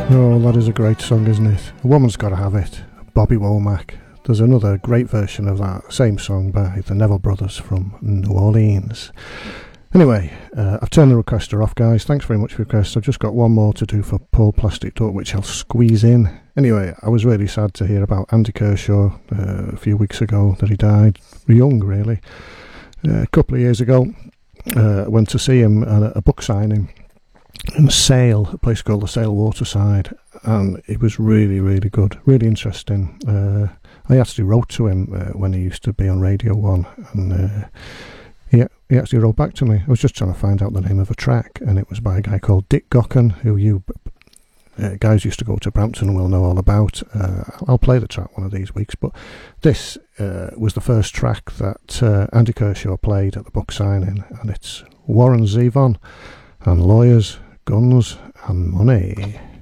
Oh, that is a great song, isn't it? A Woman's Gotta Have It, Bobby Womack. There's another great version of that same song by the Neville Brothers from New Orleans. Anyway, I've turned the requester off, guys. Thanks very much for your request. I've just got one more to do for Paul Plastic Duck, which I'll squeeze in. Anyway, I was really sad to hear about Andy Kershaw a few weeks ago, that he died young, really. A couple of years ago, I went to see him at a book signing in Sale, a place called the Sale Waterside, and it was really, really good, really interesting. I actually wrote to him when he used to be on Radio 1, and he actually wrote back to me. I was just trying to find out the name of a track, and it was by a guy called Dick Gocken, who you guys used to go to Brampton and will know all about. I'll play the track one of these weeks, but this was the first track that Andy Kershaw played at the book signing, and it's Warren Zevon and Lawyers, Guns and Money.